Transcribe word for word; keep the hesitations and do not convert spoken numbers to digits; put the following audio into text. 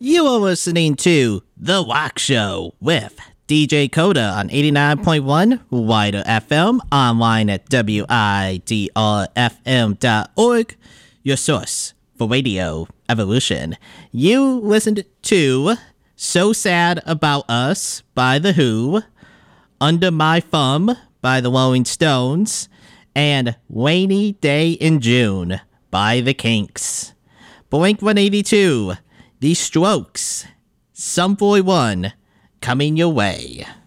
You are listening to The Walk Show with D J Coda on eighty-nine point one Wider F M, online at W I D R F M dot org, your source for radio evolution. You listened to So Sad About Us by The Who, Under My Thumb by The Rolling Stones, and Rainy Day in June by The Kinks. Blink one eighty-two, The Strokes, Some Boy One, coming your way.